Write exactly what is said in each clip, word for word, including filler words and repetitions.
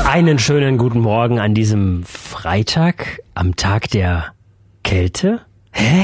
Einen schönen guten Morgen an diesem Freitag, am Tag der Kälte. Hä?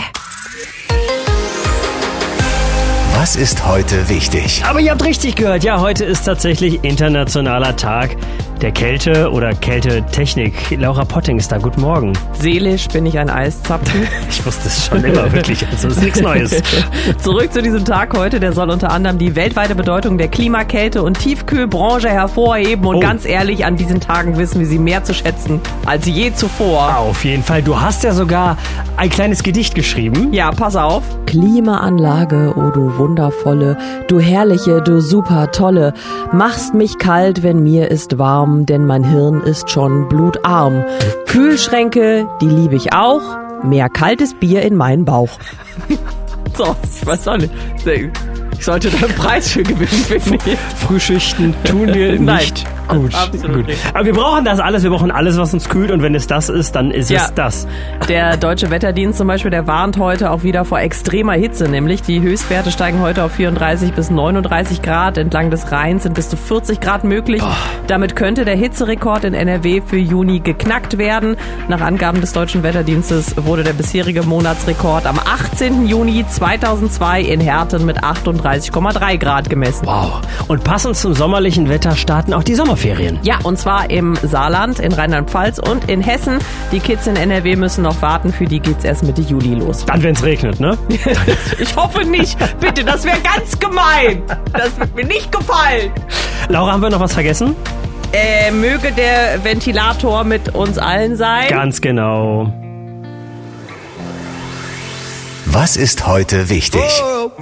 Was ist heute wichtig? Aber ihr habt richtig gehört, ja, heute ist tatsächlich Internationaler Tag der Kälte oder Kältetechnik. Laura Potting ist da, guten Morgen. Seelisch bin ich ein Eiszapfen. Ich wusste es schon immer, wirklich, also ist nichts Neues. Zurück zu diesem Tag heute, der soll unter anderem die weltweite Bedeutung der Klimakälte- und Tiefkühlbranche hervorheben. Und oh. ganz ehrlich, an diesen Tagen wissen wir sie mehr zu schätzen als je zuvor. Auf jeden Fall, du hast ja sogar ein kleines Gedicht geschrieben. Ja, pass auf. Klimaanlage, oh du wundervolle, du herrliche, du super tolle, machst mich kalt, wenn mir ist warm, denn mein Hirn ist schon blutarm. Kühlschränke, die liebe ich auch, mehr kaltes Bier in meinen Bauch. So, ich weiß auch nicht. Ich sollte da einen Preis für gewinnen, finde ich. Frühschichten tun dir nicht gut. Absolut gut. Aber wir brauchen das alles, wir brauchen alles, was uns kühlt, und wenn es das ist, dann ist ja. es das. Der Deutsche Wetterdienst zum Beispiel, der warnt heute auch wieder vor extremer Hitze, nämlich die Höchstwerte steigen heute auf vierunddreißig bis neununddreißig Grad. Entlang des Rheins sind bis zu vierzig Grad möglich. Oh. Damit könnte der Hitzerekord in N R W für Juni geknackt werden. Nach Angaben des Deutschen Wetterdienstes wurde der bisherige Monatsrekord am achtzehnten Juni zweitausendzwei in Herten mit achtunddreißig Komma drei Grad gemessen. Wow. Und passend zum sommerlichen Wetter starten auch die Sommerferien. Ja, und zwar im Saarland, in Rheinland-Pfalz und in Hessen. Die Kids in N R W müssen noch warten, für die geht's erst Mitte Juli los. Dann, wenn's regnet, ne? Ich hoffe nicht. Bitte, das wäre ganz gemein. Das wird mir nicht gefallen. Laura, haben wir noch was vergessen? Äh, möge der Ventilator mit uns allen sein. Ganz genau. Was ist heute wichtig?